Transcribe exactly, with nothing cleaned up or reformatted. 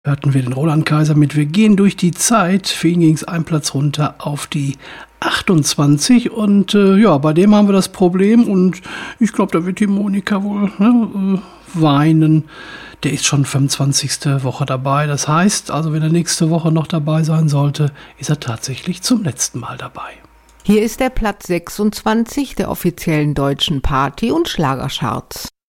Hörten wir den Roland Kaiser mit Wir gehen durch die Zeit. Für ihn ging es einen Platz runter auf die achtundzwanzig und äh, ja, bei dem haben wir das Problem und ich glaube, da wird die Monika wohl ne, äh, weinen. Der ist schon fünfundzwanzigste Woche dabei. Das heißt, also wenn er nächste Woche noch dabei sein sollte, ist er tatsächlich zum letzten Mal dabei. Hier ist der Platz sechsundzwanzig der offiziellen deutschen Party- und Schlagercharts.